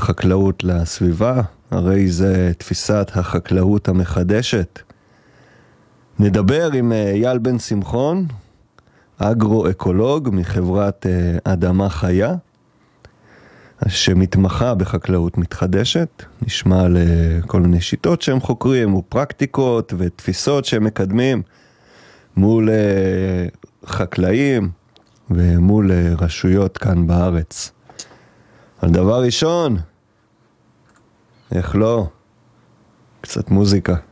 חקלאות לסביבה, הרי זה תפיסת החקלאות המחדשת. נדבר עם אייל בן שמחון, אגרו-אקולוג מחברת אדמה חיה, שמתמחה בחקלאות מתחדשת. נשמע על כל מיני שיטות שהם חוקרים ופרקטיקות ותפיסות שהם מקדמים מול חקלאים ומול רשויות כאן בארץ. על דבר ראשון, איך לא? קצת מוזיקה.